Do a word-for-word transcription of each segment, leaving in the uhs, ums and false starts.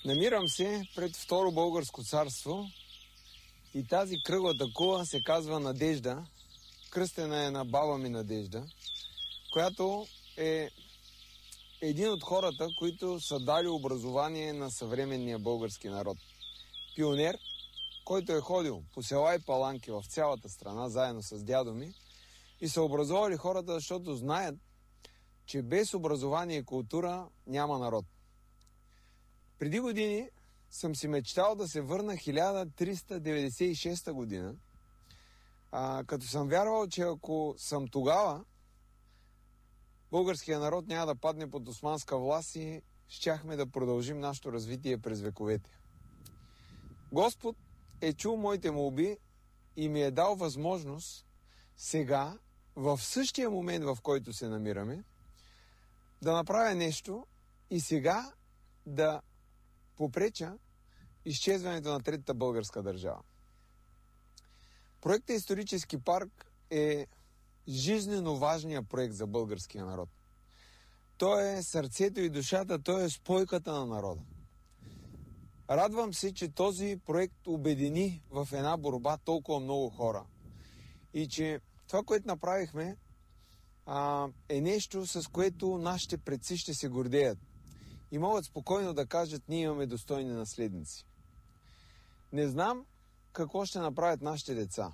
Намирам се пред Второ българско царство и тази кръглата кула се казва Надежда. Кръстена е на баба ми Надежда, която е един от хората, които са дали образование на съвременния български народ. Пионер, който е ходил по села и паланки в цялата страна, заедно с дядо ми, и са образовали хората, защото знаят, че без образование и култура няма народ. Преди години съм си мечтал да се върна хиляда триста деветдесет и шеста година, а, като съм вярвал, че ако съм тогава, българският народ няма да падне под османска власт и щяхме да продължим нашето развитие през вековете. Господ е чул моите молби и ми е дал възможност сега, в същия момент, в който се намираме, да направя нещо и сега да попреча изчезването на третата българска държава. Проектът Исторически парк е жизнено важният проект за българския народ. Той е сърцето и душата, той е спойката на народа. Радвам се, че този проект обедини в една борба толкова много хора и че това, което направихме, а, е нещо, с което нашите предци ще се гордеят и могат спокойно да кажат: ние имаме достойни наследници. Не знам какво ще направят нашите деца,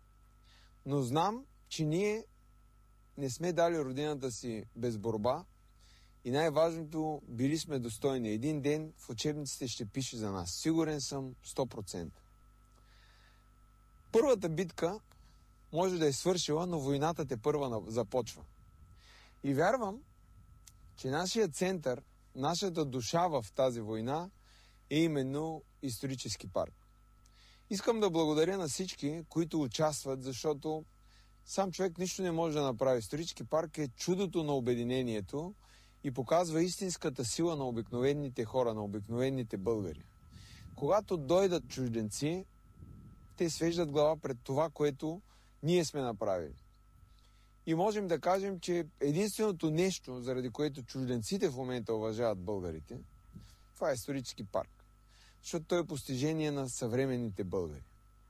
но знам, че ние не сме дали родината си без борба и най-важното, били сме достойни. Един ден в учебниците ще пише за нас. Сигурен съм сто процента. Първата битка може да е свършила, но войната тепърва започва. И вярвам, че нашия център, нашата душа в тази война е именно Исторически парк. Искам да благодаря на всички, които участват, защото сам човек нищо не може да направи. Исторически парк е чудото на обединението и показва истинската сила на обикновените хора, на обикновените българи. Когато дойдат чужденци, те свеждат глава пред това, което ние сме направили. И можем да кажем, че единственото нещо, заради което чужденците в момента уважават българите, това е Исторически парк. Защото той е постижение на съвременните българи.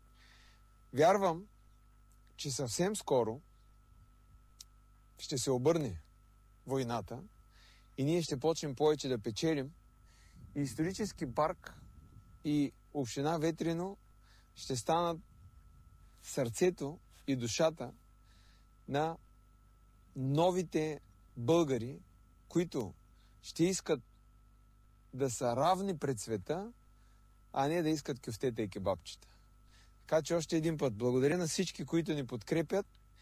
Вярвам, че съвсем скоро ще се обърне войната и ние ще почнем повече да печелим. И Исторически парк и община Ветрино ще станат сърцето и душата на новите българи, които ще искат да са равни пред света, а не да искат кюфтета и кебабчета. Така че още един път благодаря на всички, които ни подкрепят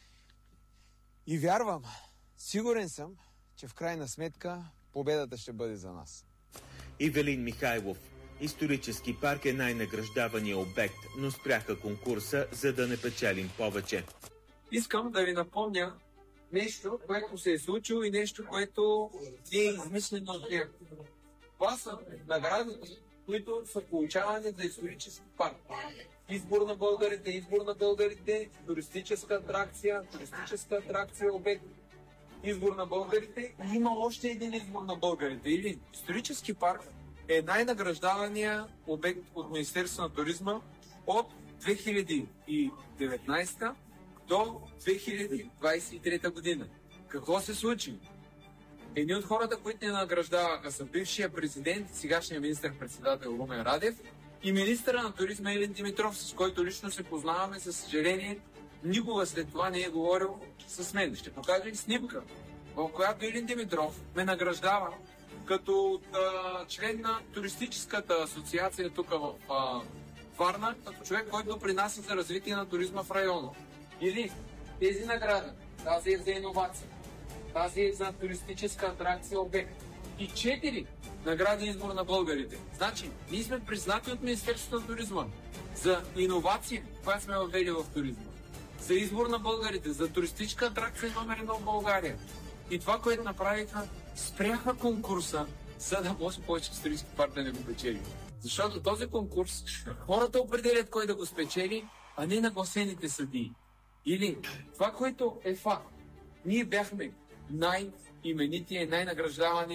и вярвам, сигурен съм, че в крайна сметка победата ще бъде за нас. Ивелин Михайлов. Исторически парк е най-награждавания обект, но спряха конкурса, за да не печелим повече. Искам да ви напомня нещо, което се е случило и нещо, което е измислено от него. Това са наградите, които са получавани за Исторически парк. Избор на българите, избор на българите, туристическа атракция, туристическа атракция, обект. Избор на българите. И има още един избор на българите. Или Исторически парк е най-награждавания обект от Министерството на туризма от две хиляди и деветнадесета до две хиляди двадесет и трета година. Какво се случи? Едни от хората, които ни награждаваха, са бившия президент, сегашния министър-председател Румен Радев и министъра на туризма Илин Димитров, с който лично се познаваме. Със съжаление, никога след това не е говорил с мен. Ще покажа и снимка, в която Илин Димитров ме награждава като а, член на туристическата асоциация тук в а, Варна, като човек, който принася за развитие на туризма в района. Или тези награди, тази е за иновация, тази е за туристическа атракция обект. И четири награди избор на българите. Значи, ние сме признати от Министерството на туризма за иновация, която сме въвели в туризма. За избор на българите, за туристическа атракция номер едно в България. И това, което направиха, спряха конкурса, за да може повече Исторически парк да не го печели. Защото този конкурс хората определят кой да го спечели, а не нагласените съдии. Или това, което е факт. Ние бяхме най-именития и най-награждавания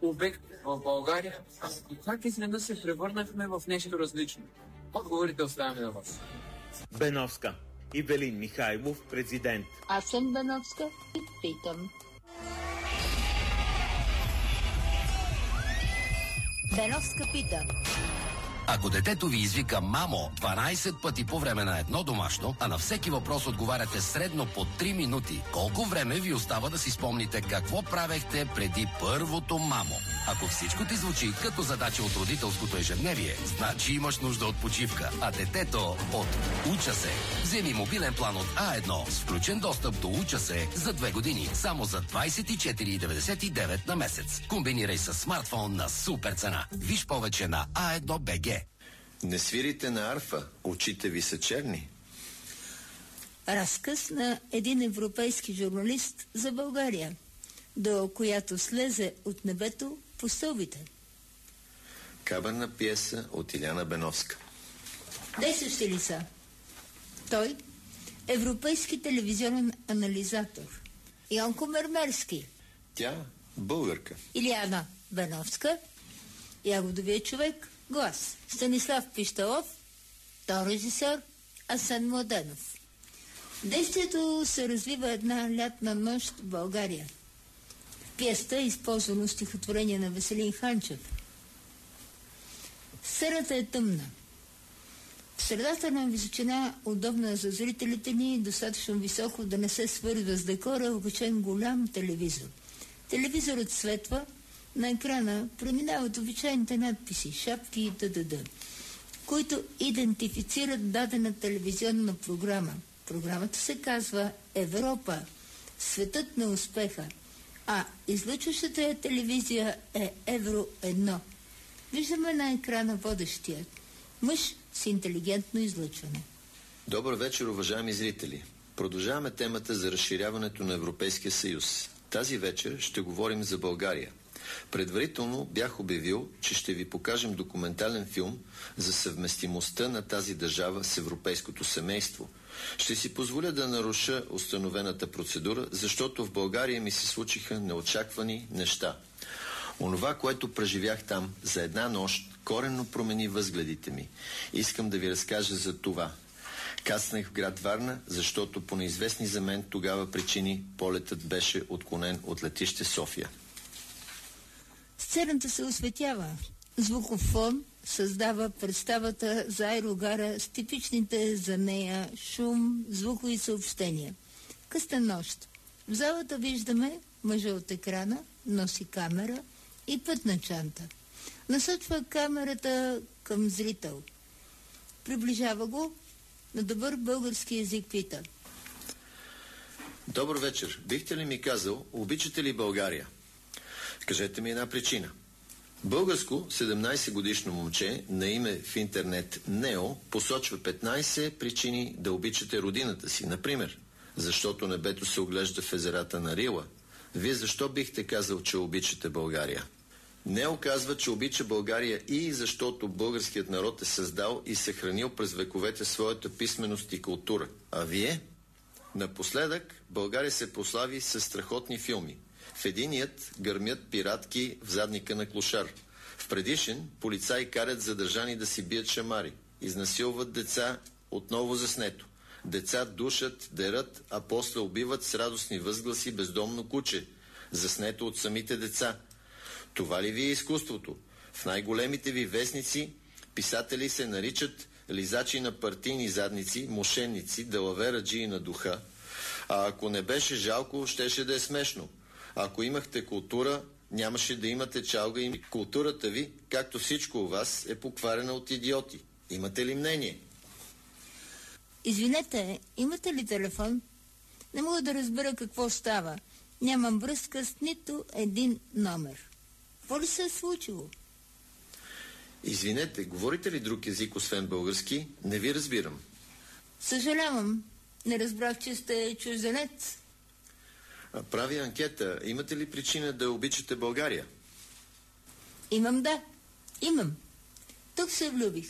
обект в България и как изненада се превърнахме в нещо различно? Отговорите оставяме на вас. Беновска. Ивелин Михайлов, президент. Аз съм Беновска и питам. Беновска пита. Ако детето ви извика мамо дванайсет пъти по време на едно домашно, а на всеки въпрос отговаряте средно по три минути, колко време ви остава да си спомните какво правехте преди първото мамо? Ако всичко ти звучи като задача от родителското ежедневие, значи имаш нужда от почивка, а детето от Уча се. Вземи мобилен план от А едно с включен достъп до Уча се за две години, само за двайсет и четири деветдесет и девет на месец. Комбинирай с смартфон на супер цена. Виж повече на а едно точка бг. Не свирите на арфа, очите ви са черни. Разказ на един европейски журналист за България, до която слезе от небето по стълбите. Каберна пиеса от Иляна Беновска. Действащи лица. Той, европейски телевизионен анализатор. Йонко Мермерски. Тя, българка. Иляна Беновска. Ягодовия човек, глас. Станислав Пищалов, то режисьор Асен Младенов. Действието се развива една лятна нощ в България. В пиеста е използвано стихотворение на Веселин Ханчев. Сцената е тъмна. В средата на височина, удобна за зрителите ни, достатъчно високо да не се свързва с декора, обичен голям телевизор. Телевизорът светва, на екрана преминават обичайните надписи, шапки и т.д., които идентифицират дадена телевизионна програма. Програмата се казва Европа, светът на успеха, а излъчващата я телевизия е Евро едно. Виждаме на екрана водещия мъж с интелигентно излъчване. Добър вечер, уважаеми зрители. Продължаваме темата за разширяването на Европейския съюз. Тази вечер ще говорим за България. Предварително бях обявил, че ще ви покажем документален филм за съвместимостта на тази държава с европейското семейство. Ще си позволя да наруша установената процедура, защото в България ми се случиха неочаквани неща. Онова, което преживях там за една нощ, коренно промени възгледите ми. Искам да ви разкажа за това. Кацнах в град Варна, защото по неизвестни за мен тогава причини полетът беше отклонен от летище София. Сцената се осветява. Звуков фон създава представата за аерогара с типичните за нея шум, звукови съобщения. Късна нощ. В залата виждаме мъжа от екрана, носи камера и пътна чанта. Насочва камерата към зрител. Приближава го, на добър български език пита. Добър вечер. Бихте ли ми казал, обичате ли България? Кажете ми една причина. Българско седемнайсет годишно момче на име в интернет Нео посочва петнайсет причини да обичате родината си. Например, защото небето се оглежда в езерата на Рила. Вие защо бихте казал, че обичате България? Нео казва, че обича България и защото българският народ е създал и съхранил през вековете своята писменост и култура. А вие? Напоследък България се прослави с страхотни филми. В единият гърмят пиратки в задника на клошар. В предишен полицаи карат задържани да си бият шамари. Изнасилват деца отново заснето. Деца душат, дерат, а после убиват с радостни възгласи бездомно куче, заснето от самите деца. Това ли ви е изкуството? В най-големите ви вестници писатели се наричат лизачи на партийни задници, мошенници, далавераджии на духа. А ако не беше жалко, щеше да е смешно. Ако имахте култура, нямаше да имате чалга и културата ви, както всичко у вас, е покварена от идиоти. Имате ли мнение? Извинете, имате ли телефон? Не мога да разбера какво става. Нямам връзка с нито един номер. Какво ли се е случило? Извинете, говорите ли друг език, освен български? Не ви разбирам. Съжалявам. Не разбрах, че сте чужденец. Прави анкета. Имате ли причина да обичате България? Имам, да. Имам. Тук се влюбих.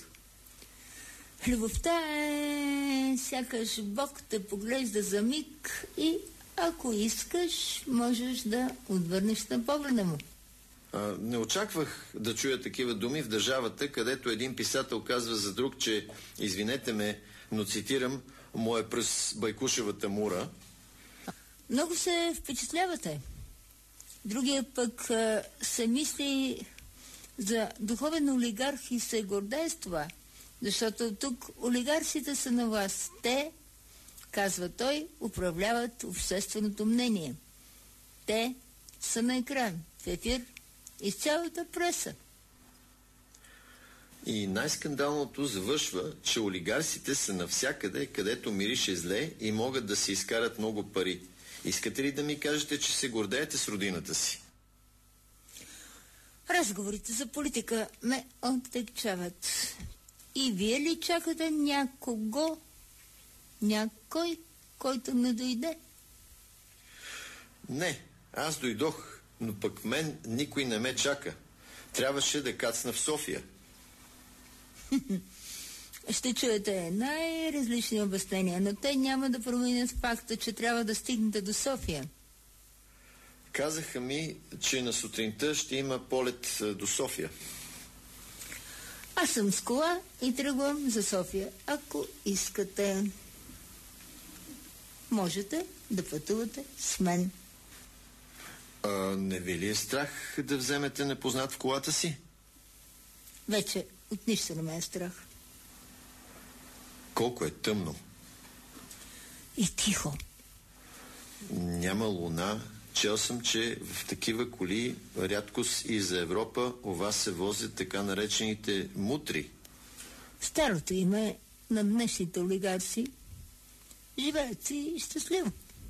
Любовта е сякаш Бог те поглежда за миг и ако искаш, можеш да отвърнеш на погледа му. А, не очаквах да чуя такива думи в държавата, където един писател казва за друг, че, извинете ме, но цитирам, му е през Байкушевата мура. Много се впечатлявате. Другия пък а, се мисли за духовен олигарх и се гордее с това, защото тук олигарсите са на власт. Те, казва той, управляват общественото мнение. Те са на екран, в ефир и с цялата преса. И най-скандалното завършва, че олигарсите са навсякъде, където мирише зле и могат да се изкарат много пари. Искате ли да ми кажете, че се гордеете с родината си? Разговорите за политика ме оттегчават. И вие ли чакате някого, някой, който не дойде? Не, аз дойдох, но пък мен никой не ме чака. Трябваше да кацна в София. Ще чуете най-различни обяснения, но те няма да променят факта, че трябва да стигнете до София. Казаха ми, че на сутринта ще има полет до София. Аз съм с кола и тръгвам за София. Ако искате, можете да пътувате с мен. А, не ви ли е страх да вземете непознат в колата си? Вече от нищо не ме е страх. Колко е тъмно. И тихо. Няма луна. Чел съм, че в такива коли, рядкост и за Европа, у вас се возят така наречените мутри. Старото име на днешните олигарси. Живеят си щастливо.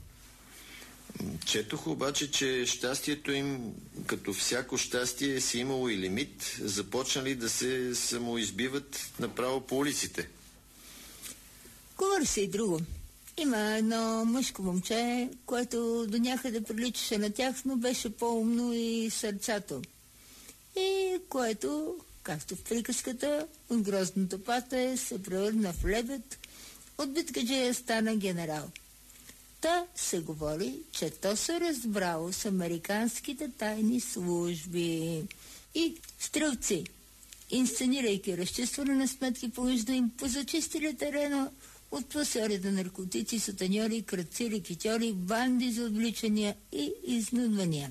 Четох обаче, че щастието им, като всяко щастие, си имало и лимит. Започнали да се самоизбиват направо по улиците. Говори се и друго. Има едно мъжко момче, което до някъде приличаше на тях, но беше по-умно и сърцато. И което, както в приказката, от грозното пате се превърна в лебед, от биткаджия стана генерал. Та се говори, че то се разбрало с американските тайни служби. И стрелци, инсценирайки разчистване на сметки помежду им, позачистили терена от пласьори на наркотици, сутаньори, крадци, рекетьори, банди за отвличания и изнудвания.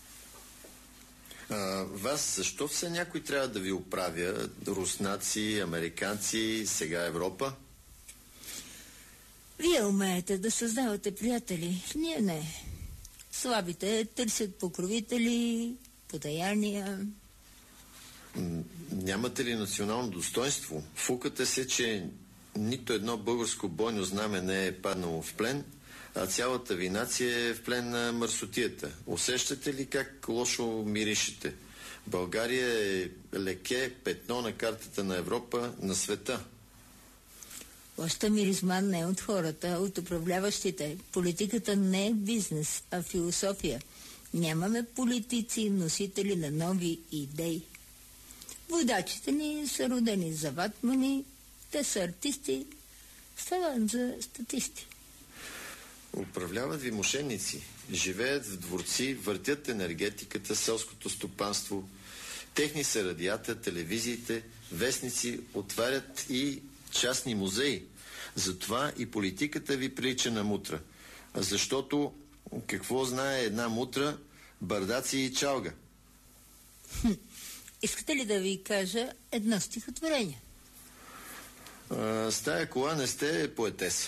А, вас защо все някой трябва да ви оправя? Руснаци, американци, сега Европа? Вие умеете да създавате приятели, ние не. Слабите търсят покровители, подаяния. М- нямате ли национално достоинство? Фукате се, че нито едно българско бойно знаме не е паднало в плен, а цялата ви нация е в плен на мърсотията. Усещате ли как лошо миришете? България е леке петно на картата на Европа, на света. Лошата миризма не е от хората, а от управляващите. Политиката не е бизнес, а философия. Нямаме политици, носители на нови идеи. Водачите ни са родени за ватмани, те са артисти, стават за статисти. Управляват ви мошенници. Живеят в дворци, въртят енергетиката, селското стопанство. Техни са радията, телевизиите, вестници, отварят и частни музеи. Затова и политиката ви прилича на мутра. Защото какво знае една мутра? Бардаци и чалга. Хм. Искате ли да ви кажа едно стихотворение? А, с тая кола не сте поетеса.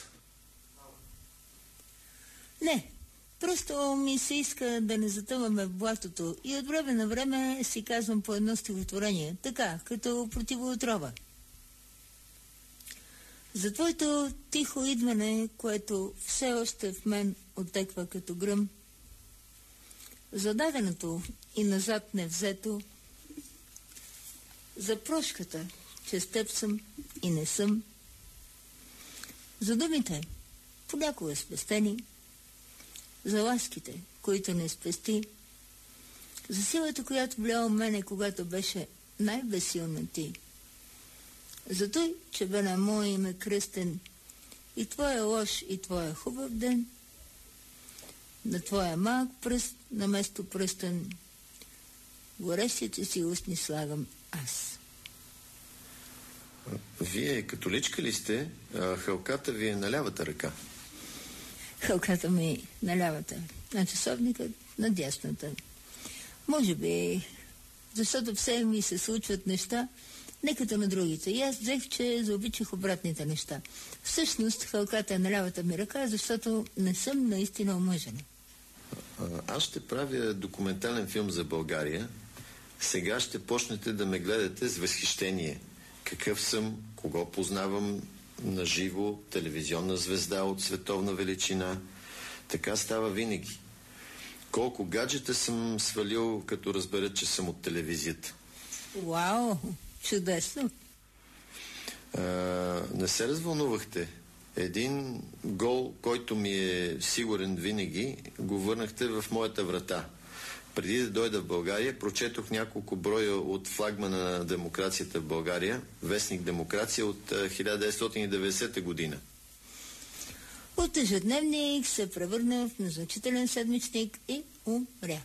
Не, просто ми се иска да не затъваме в блатото и от време на време си казвам по едно стихотворение, така, като противоотрова. За твоето тихо идване, което все още в мен отеква като гръм, за даденото и назад невзето, за прошката, че с теб съм и не съм, за думите, понякога спестени, за ласките, които не спести, за силата, която вляла мене, когато беше най-безсилна ти, за той, че бе на мое име кръстен и твоя лош и твоя хубав ден, на твоя малък пръст на место пръстен, горещите си устни слагам аз. Вие католичка ли сте? А халката ви е на лявата ръка. Халката ми на лявата, а часовникът на дясната. Може би, защото все ми се случват неща, не като на другите. И аз взех, че заобичах обратните неща. Всъщност, халката е на лявата ми ръка, защото не съм наистина омъжена. Аз ще правя документален филм за България. Сега ще почнете да ме гледате с възхищение. Какъв съм, кого познавам наживо, телевизионна звезда от световна величина. Така става винаги. Колко гаджета съм свалил, като разбера, че съм от телевизията. Вау, чудесно. А, не се развълнувахте. Един гол, който ми е сигурен винаги, го върнахте в моята врата. Преди да дойда в България, прочетох няколко броя от флагмана на демокрацията в България, вестник Демокрация от хиляда деветстотин и деветдесета година. От ежедневник се превърна в незначителен седмичник и умря.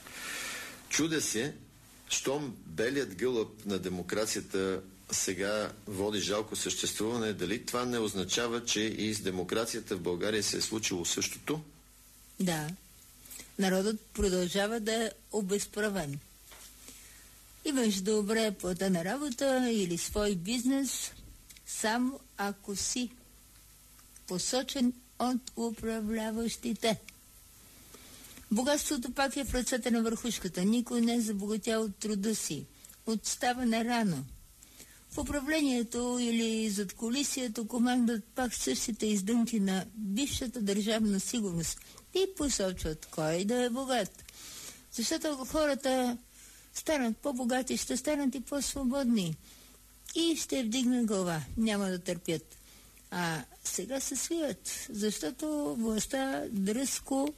Чудя се, щом белият гълъб на демокрацията сега води жалко съществуване, дали това не означава, че и с демокрацията в България се е случило същото? Да. Народът продължава да е обезправен. Имаш добре платена работа или свой бизнес, само ако си посочен от управляващите. Богатството пак е в ръцете на върхушката. Никой не е забогатял от труда си. Отставане рано. В управлението или зад колисието командат пак същите издънки на бившата държавна сигурност и посочват кой да е богат. Защото ако хората станат по-богати, ще станат и по-свободни. И ще вдигнат глава. Няма да търпят. А сега се свият, защото властта дръзко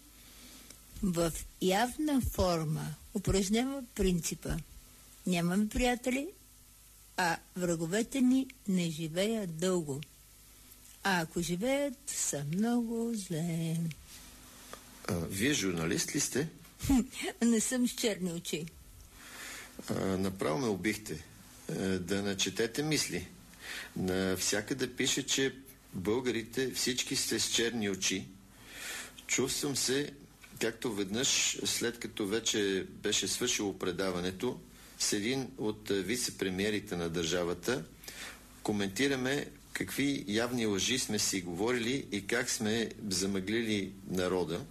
в явна форма упражнява принципа. Нямаме приятели, а враговете ни не живеят дълго. А ако живеят, са много зле. А, вие журналист ли сте? Не съм с черни очи. А, направо ме убихте. А, да начетете мисли. Навсякъде пише, че българите всички сте с черни очи. Чувствам се, както веднъж, след като вече беше свършило предаването, с един от вице-премиерите на държавата, коментираме какви явни лъжи сме си говорили и как сме замъглили народа,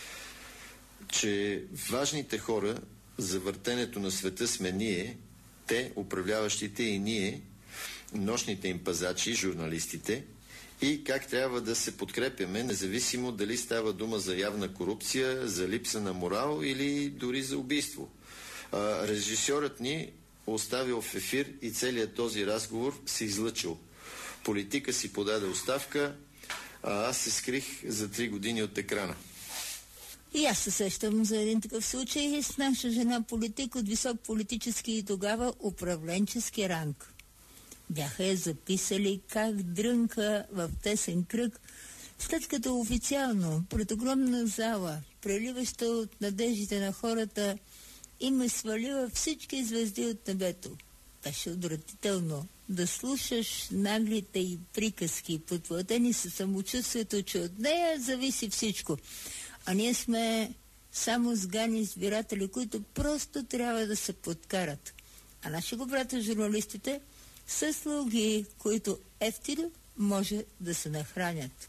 че важните хора за въртенето на света сме ние, те, управляващите, и ние, нощните им пазачи, журналистите, и как трябва да се подкрепяме, независимо дали става дума за явна корупция, за липса на морал или дори за убийство. А, режисьорът ни оставил в ефир и целият този разговор се излъчил. Политика си подаде оставка, а аз се скрих за три години от екрана. И аз се сещам за един такъв случай с наша жена политик от висок политически и тогава управленчески ранг. Бяха я записали как дрънка в тесен кръг, след като официално пред огромна зала, преливаща от надеждите на хората, им е свалила всички звезди от небето. Беше отвратително да слушаш наглите и приказки, подплатени със самочувствието, че от нея зависи всичко. А ние сме само сгани избиратели, които просто трябва да се подкарат. А наши го брата журналистите са слуги, които ефтино може да се нахранят.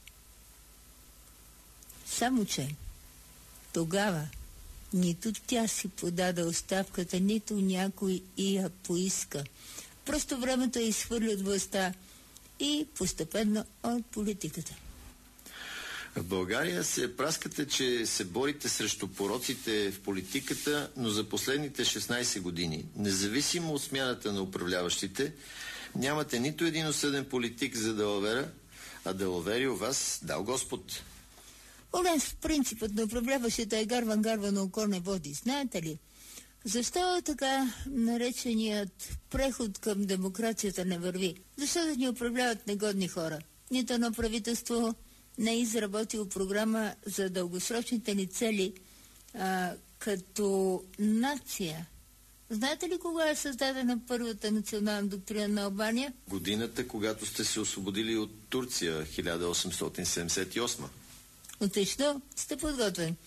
Само че тогава нито тя си подаде оставката, нито някой и я поиска. Просто времето я изхвърли от властта и постепенно от политиката. В България се праскате, че се борите срещу пороците в политиката, но за последните шестнайсет години, независимо от смяната на управляващите, нямате нито един осъден политик за далавера, а далавери у вас дал Господ. У нас принципът на управляващите е гарван-гарван око не води. Знаете ли? Защо така нареченият преход към демокрацията не върви? Защото ни управляват негодни хора. Нито едно правителство не е изработило програма за дългосрочните ни цели а, като нация, Знаете ли кога е създадена първата национална доктрина на Албания? Годината, когато сте се освободили от Турция, хиляда осемстотин седемдесет и осма. Отлично, сте подготвен.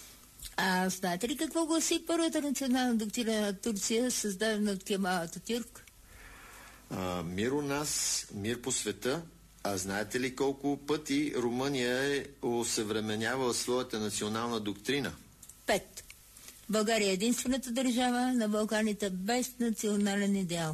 А знаете ли какво гласи първата национална доктрина на Турция, създадена от Кемал Ататюрк? А, мир у нас, мир по света. А знаете ли колко пъти Румъния е осъвременявала своята национална доктрина? Пет. България е единствената държава на Балканите без национален идеал.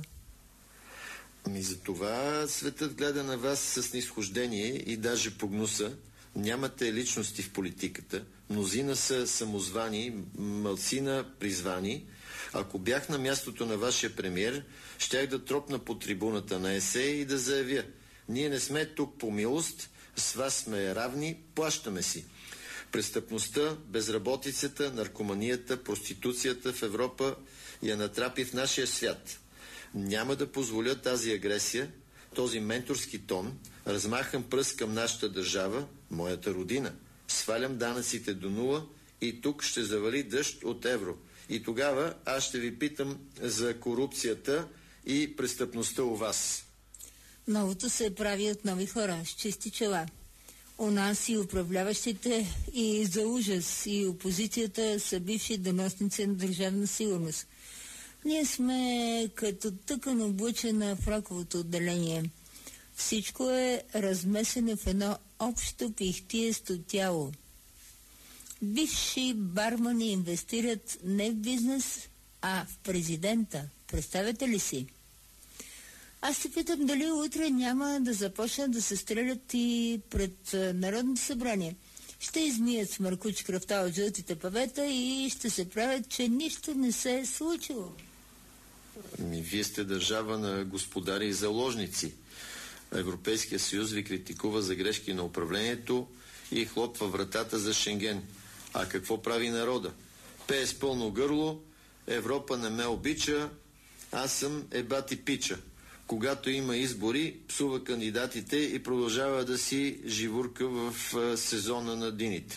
Ами за това светът гледа на вас с нисхождение и даже погнуса. Нямате личности в политиката. Мнозина са самозвани, малцина призвани. Ако бях на мястото на вашия премиер, щях да тропна по трибуната на ЕСЕ и да заявя: ние не сме тук по милост, с вас сме равни, плащаме си. Престъпността, безработицата, наркоманията, проституцията в Европа я натрапи в нашия свят. Няма да позволя тази агресия, този менторски тон, размахан пръст към нашата държава, моята родина. Свалям данъците до нула и тук ще завали дъжд от евро. И тогава аз ще ви питам за корупцията и престъпността у вас. Новото се прави от нови хора, с чисти чела. У нас и управляващите, и за ужас, и опозицията са бивши доносници на държавна сигурност. Ние сме като тъкан облъчена в раковото отделение. Всичко е размесено в едно общо пихтиесто тяло. Бивши бармани инвестират не в бизнес, а в президента. Представете ли си? Аз се питам дали утре няма да започнат да се стрелят и пред Народното събрание. Ще измият с мъркуч кръвта от жълтите павета и ще се правят, че нищо не се е случило. Ами, вие сте държава на господари и заложници. Европейския съюз ви критикува за грешки на управлението и хлопва вратата за Шенген. А какво прави народа? Пее с пълно гърло: Европа не ме обича, аз съм ебати пича. Когато има избори, псува кандидатите и продължава да си живурка в сезона на дините.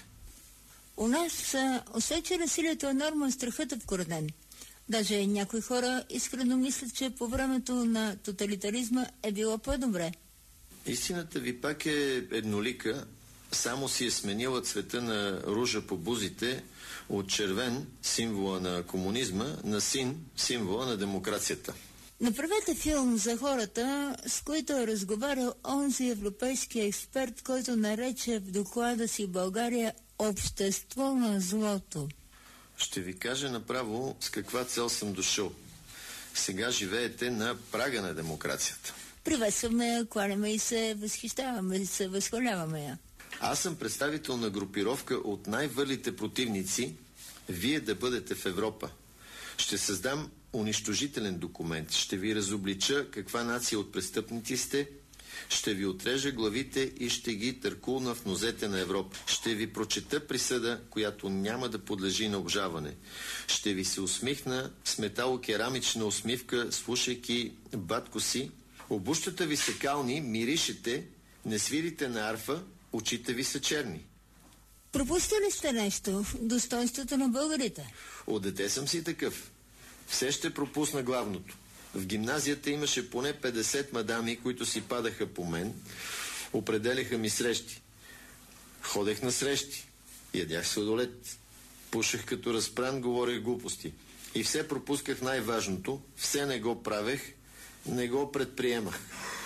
У нас, освен че насилието е норма, страхът е вкоренен. Даже някои хора искрено мислят, че по времето на тоталитаризма е било по-добре. Истината ви пак е еднолика, само си е сменила цвета на ружа по бузите от червен, символа на комунизма, на син, символа на демокрацията. Направете филм за хората, с които е разговарял онзи европейски експерт, който нарече в доклада си България общество на злото. Ще ви кажа направо с каква цел съм дошъл. Сега живеете на прага на демокрацията. Приветстваме я, кланяме и се възхищаваме, и се възхваляваме я. Аз съм представител на групировка от най-върлите противници вие да бъдете в Европа. Ще създам унищожителен документ. Ще ви разоблича каква нация от престъпници сте. Ще ви отрежа главите и ще ги търкулна в нозете на Европа. Ще ви прочета присъда, която няма да подлежи на обжаване. Ще ви се усмихна с металокерамична усмивка, слушайки батко си. Обущата ви са кални, миришете, не свирите на арфа, очите ви са черни. Пропустили сте нещо? Достоинството на българите. От дете съм си такъв. Все ще пропусна главното. В гимназията имаше поне петдесет мадами, които си падаха по мен, определяха ми срещи. Ходех на срещи, ядях сладолет, пушех като разпран, говорех глупости. И все пропусках най-важното, все не го правех, не го предприемах.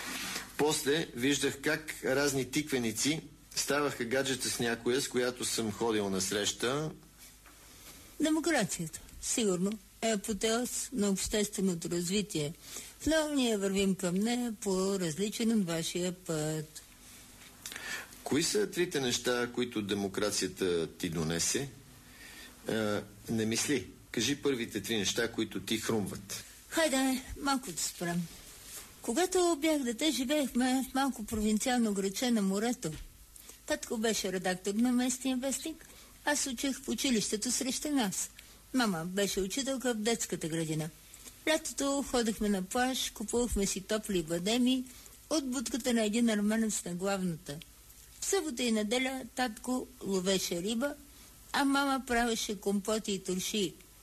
После виждах как разни тиквеници ставаха гаджета с някоя, с която съм ходил на среща. Демокрацията, сигурно, е апотеоз на общественото развитие. Но ние вървим към нея по различен от вашия път. Кои са трите неща, които демокрацията ти донесе? А, не мисли. Кажи първите три неща, които ти хрумват. Хайде, малко да спрем. Когато бях дете, живеехме в малко провинциално градче на морето. Татко беше редактор на местния вестник. Аз учех в училището срещу нас. Мама беше учителка в детската градина. Лятото ходехме на плаж, купувахме си топли бадеми от будката на един арменец на главната. В събота и неделя татко ловеше риба, а мама правеше компоти и туршии.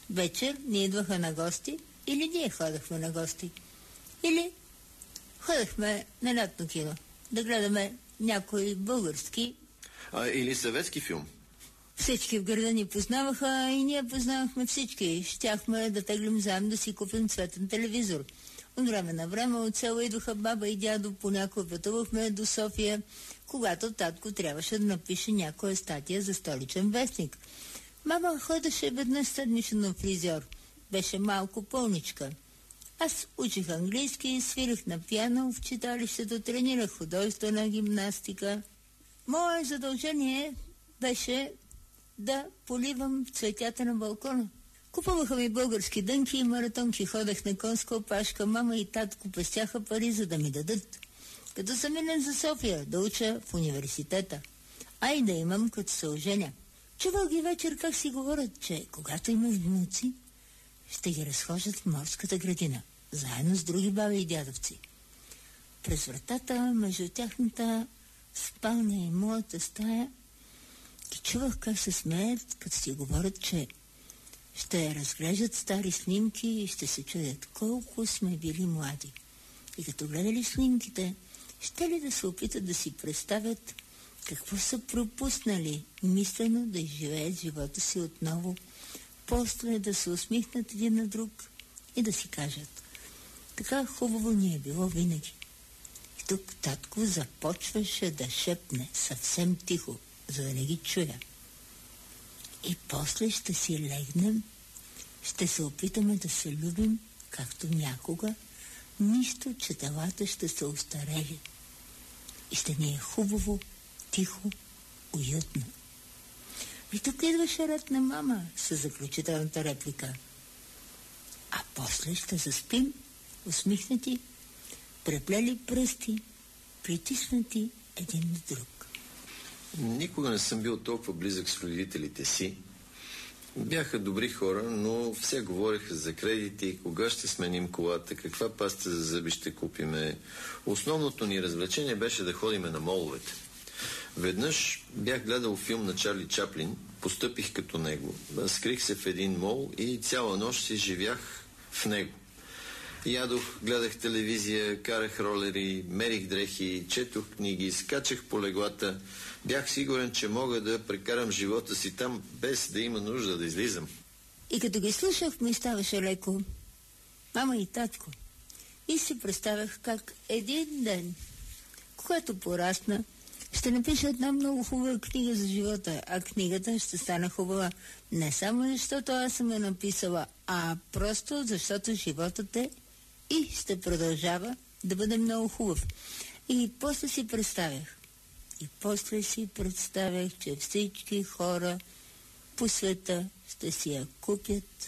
вечер ни идваха на гости или ние ходахме на гости. Или ходахме на лятно кино да гледаме някой български. А, или съветски филм. Всички в града ни познаваха и ние познавахме всички. Щяхме да теглим заедно да си купим цветен телевизор. От време на време от село идваха баба и дядо, понякога пътувахме до София, когато татко трябваше да напише някоя статия за столичен вестник. Мама ходеше веднъж седмично на фризьор. Беше малко пълничка. Аз учих английски, свирих на пиано, в читалището тренирах художествена гимнастика. Мое задължение беше да поливам цветята на балкона. Купуваха ми български дънки и маратонки, ходех на конска опашка, мама и татко пестяха пари, за да ми дадат. Като съм минен за София, да уча в университета. А и да имам, като се оженя. Чувал ги вечер как си говорят, че когато има внуци, ще ги разхождат в морската градина, заедно с други баби и дядовци. През вратата, между тяхната спалня и моята стая, ги чувах как се смеят, като си говорят, че ще разглеждат стари снимки и ще се чудят колко сме били млади. И като гледали снимките, ще ли да се опитат да си представят какво са пропуснали мислено да изживеят живота си отново, после да се усмихнат един на друг и да си кажат: така хубаво ни е било винаги. И тук татко започваше да шепне съвсем тихо, за да не ги чуя. И после ще си легнем, ще се опитаме да се любим, както някога, нищо, че телата ще се остарели. И ще ни е хубаво, тихо, уютно. И тук идваше ред на мама със заключителната реплика. А после ще заспим, усмихнати, преплели пръсти, притиснати един на друг. Никога не съм бил толкова близък с родителите си. Бяха добри хора, но все говориха за кредити, кога ще сменим колата, каква паста за зъби ще купиме. Основното ни развлечение беше да ходиме на моловете. Веднъж бях гледал филм на Чарли Чаплин, постъпих като него. Скрих се в един мол и цяла нощ си живях в него. Ядох, гледах телевизия, карах ролери, мерих дрехи, четох книги, скачах по леглата. Бях сигурен, че мога да прекарам живота си там, без да има нужда да излизам. И като ги слушах, ми ставаше леко. Мама и татко. И си представях как един ден, когато порасна, ще напиша една много хубава книга за живота, а книгата ще стане хубава не само защото аз съм я написала, а просто защото животът е и ще продължава да бъде много хубав. И после си представях. И после си представях, че всички хора по света ще си я купят.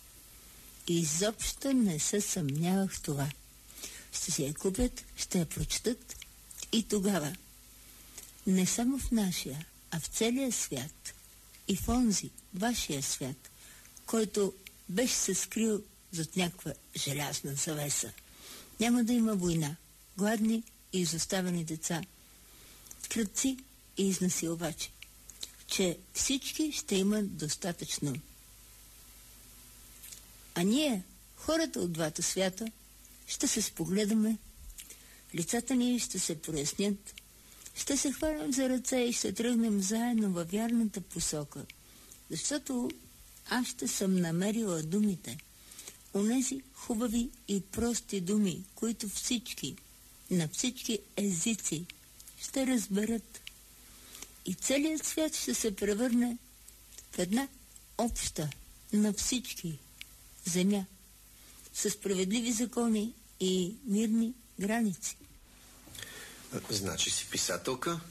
И изобщо не се съмнявах в това. Ще си я купят, ще я прочетат и тогава не само в нашия, а в целия свят и в онзи, вашия свят, който беше се скрил зад някаква желязна завеса. Няма да има война, гладни и изоставени деца, кръци и изнасилвачи, че всички ще имат достатъчно. А ние, хората от двата свята, ще се спогледаме, лицата ни ще се прояснят, ще се хванем за ръце и ще тръгнем заедно във вярната посока, защото аз ще съм намерила думите, онези хубави и прости думи, които всички, на всички езици ще разберат. И целият свят ще се превърне в една обща на всички земя, с справедливи закони и мирни граници. Значи си писателка?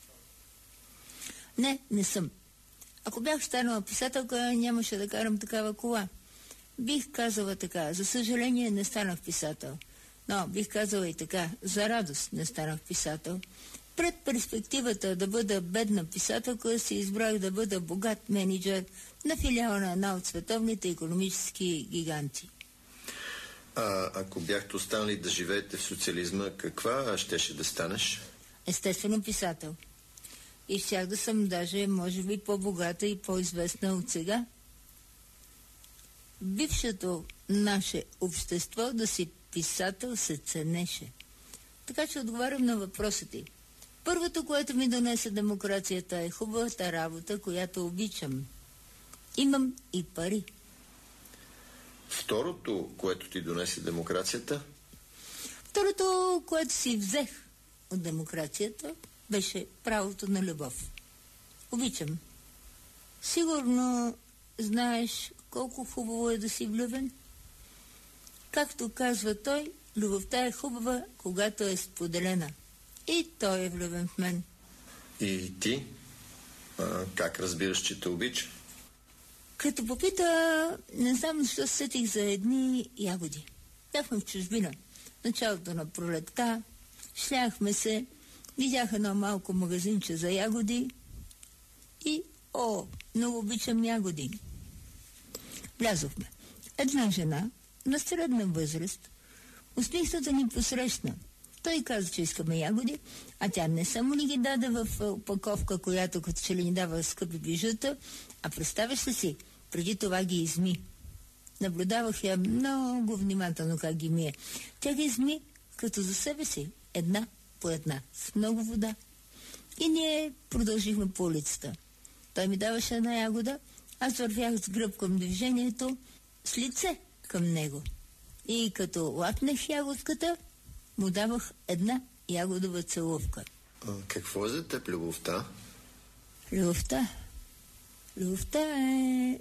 Не, не съм. Ако бях станала писателка, нямаше да карам такава кола. Бих казала така: за съжаление не станах писател. Но бих казала и така: за радост не станах писател. Пред перспективата да бъда бедна писателка си избрах да бъда богат менеджер на филиала на една от световните икономически гиганти. А ако бяхте останали да живеете в социализма, каква щеше да станеш? Естествено писател. И щях да съм даже, може би, по-богата и по-известна от сега. бившето наше общество да си писател се ценеше. Така че отговарям на въпроса ти. Първото, което ми донесе демокрацията, е хубавата работа, която обичам. Имам и пари. Второто, което ти донесе демокрацията? Второто, което си взех от демокрацията, беше правото на любов. Обичам. Сигурно знаеш колко хубаво е да си влюбен. Както казва той, любовта е хубава, когато е споделена. И той е влюбен в мен. И ти? А, как разбираш, че те обича? Като попита, не знам защо сетих за едни ягоди. Бяхме в чужбина. Началото на пролетта, шляхме се, видях едно малко магазинче за ягоди и, о, много обичам ягоди. Влязохме. Една жена на средна възраст усмихната ни посрещна. Той каза, че искаме ягоди, а тя не само ли ги даде в опаковка, която като че ли ни дава скъпи бижута, а представяш ли си, преди това ги изми. Наблюдавах я много внимателно как ги мие. Тя ги изми като за себе си, една по една, с много вода. И ние продължихме по улицата. Той ми даваше една ягода, аз вървях с гръб към движението, с лице към него. И като лапнех ягодката, му давах една ягодова целувка. А, какво е за теб любовта? Любовта? Любовта е...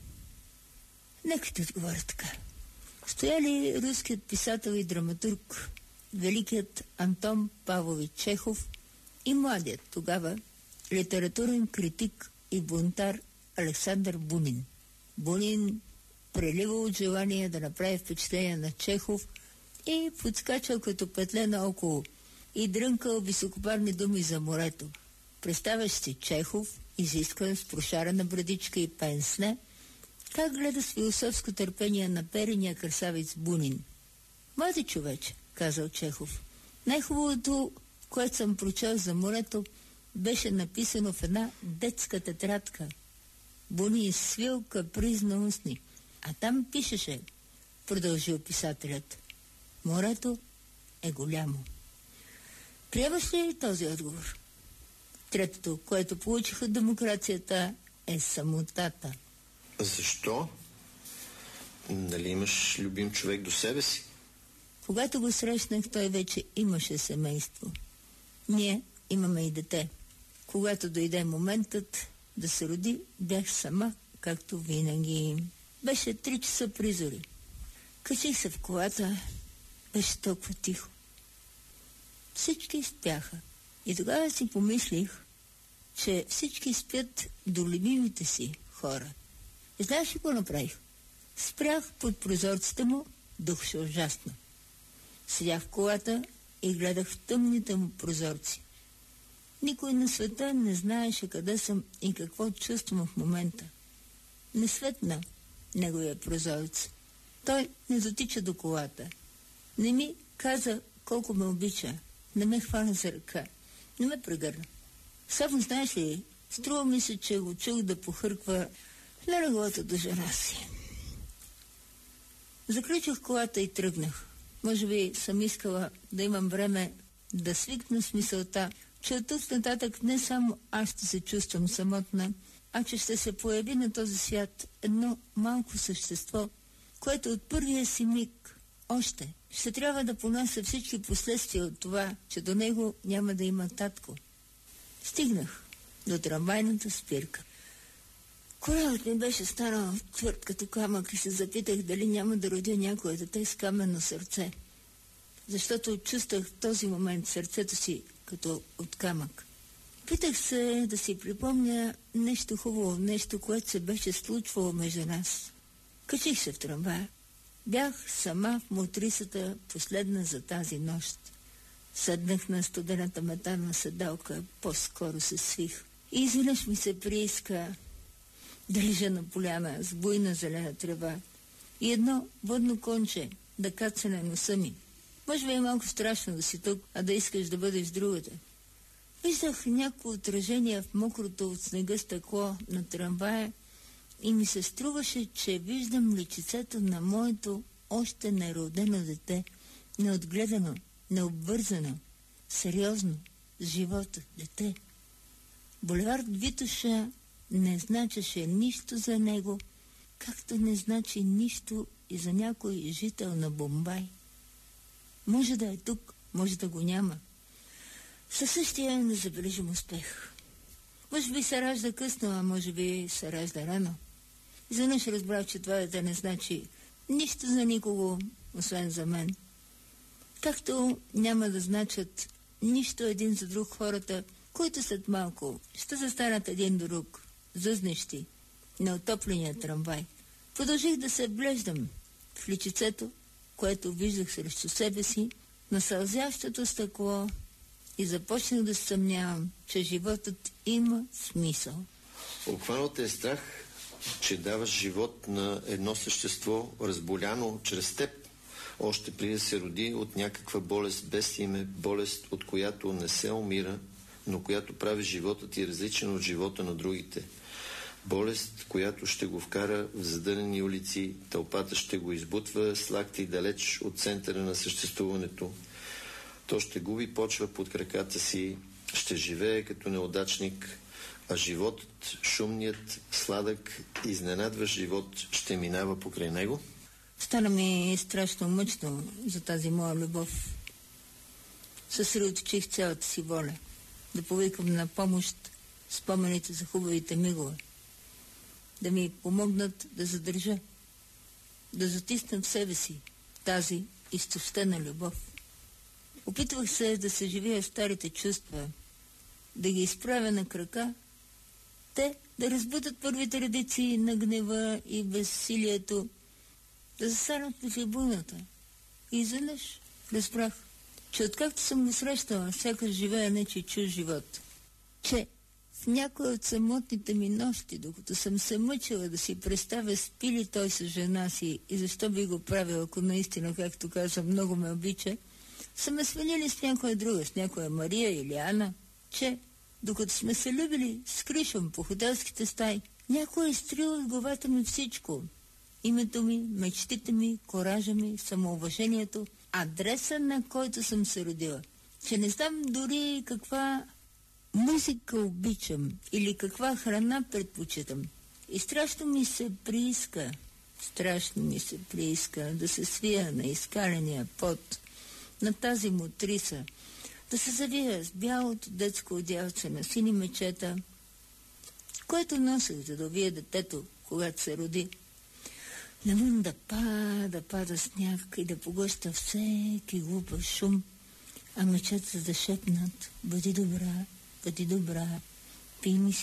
Нека ти отговоря така. Стояли руският писател и драматург, великият Антон Павлович Чехов и младият тогава литературен критик и бунтар Александър Бунин. Бунин преливал от желание да направи впечатление на Чехов и подскачал като петле наоколо и дрънкал високопарни думи за морето. Представяш си Чехов, изискан с прошарена брадичка и пенсне, как гледа с философско търпение на перения красавец Бунин. Млади човече, казал Чехов, най-хубавото, което съм прочел за морето, беше написано в една детска тетрадка. Бунин свил капризно устни, а там пишеше, продължил писателят, морето е голямо. Приемаш ли този отговор? Третото, което получих от демокрацията, е самотата. Защо? Нали имаш любим човек до себе си? Когато го срещнах, той вече имаше семейство. Ние имаме и дете. Когато дойде моментът да се роди, бях сама, както винаги. Беше три часа призори. Качих се в колата, беше толкова тихо. Всички спяха. И тогава си помислих, че всички спят до любимите си хора. И знаеш ли какво направих? Спрях под прозорците му, духше ужасно. Седях в колата и гледах в тъмните му прозорци. Никой на света не знаеше къде съм и какво чувствам в момента. Не светна неговия прозорец. Той не дотича до колата. Не ми каза колко ме обича. Не ме хвана за ръка. Не ме прегърна. Само знаеш ли, струва ми се, че го чух да похърква на леглото до жена си. Заключих колата и тръгнах. Може би съм искала да имам време да свикна с мисълта, че от тук нататък не само аз ще се чувствам самотна, а че ще се появи на този свят едно малко същество, което от първия си миг още ще трябва да понася всички последствия от това, че до него няма да има татко. Стигнах до трамвайната спирка. Коралът ми беше станал твърд като камък и се запитах дали няма да родя някое дете с каменно сърце. Защото чувствах в този момент сърцето си като от камък. Питах се да си припомня нещо хубаво, нещо, което се беше случвало между нас. Качих се в трамвая. Бях сама в мотрисата, последна за тази нощ. Седнах на студената метална седалка, по-скоро се свих. И изведнъж ми се прииска да лежа на поляна с буйна зелена трева и едно водно конче да каца на носа ми. Може би е малко страшно да си тук, а да искаш да бъдеш другата. Виждах някакво отражение в мокрото от снега стъкло на трамвая и ми се струваше, че виждам личицето на моето още неродено дете, неотгледано, необвързано, сериозно, с живота, дете. Булевард Витоша не значеше нищо за него, както не значи нищо и за някой жител на Бомбай. Може да е тук, може да го няма. Със същия незабележим успех. Може би се ражда късно, а може би се ражда рано. Изведнъж разбрах, че това да не значи нищо за никого, освен за мен. Както няма да значат нищо един за друг хората, които след малко ще застанат един до друг, зъзнещи, на отопления трамвай. Продължих да се вглеждам в личицето, което виждах срещу себе си, на сълзящото стъкло, и започнах да се съмнявам, че животът има смисъл. Обхванал те е страх, че даваш живот на едно същество, разболяно чрез теб, още преди да се роди от някаква болест без име, болест, от която не се умира, но която прави живота ти различен от живота на другите. Болест, която ще го вкара в задънени улици, тълпата ще го избутва с лакти далеч от центъра на съществуването. То ще губи почва под краката си, ще живее като неудачник, а животът, шумният, сладък, изненадващ живот ще минава покрай него. Стана ми страшно мъчно за тази моя любов. Съсредоточих цялата си воля да повикам на помощ спомените за хубавите мигове, да ми помогнат да задържа, да затисна в себе си тази изтощена любов. Опитвах се да съживя старите чувства, да ги изправя на крака, те да разбудат първите редици на гнева и безсилието, да застанат в буйната. И изведнъж разбрах, че откакто съм го срещала, сякаш живея нечи чуж живот. Че в някои от самотните ми нощи, докато съм се мъчила да си представя спи ли той с жена си и защо би го правил, ако наистина, както каза, много ме обича, са ме свалили с някоя друга, с някоя Мария или Ана, че докато сме се любили с Кришом по хотелските стаи, някой е изтрил от главата ми всичко. Името ми, мечтите ми, коража ми, самоуважението, адреса, на който съм се родила. Че не знам дори каква музика обичам или каква храна предпочитам. И страшно ми се прииска, страшно ми се прииска да се свия на изкаления пот, на тази мутриса, да се завия с бялото детско одялце на сини мечета, което носех, за да увия детето, когато се роди. Навън да пада, да пада сняг и да поглъща всеки глупав шум, а мечетата да шепнат: бъди добра, бъди добра, пий ми си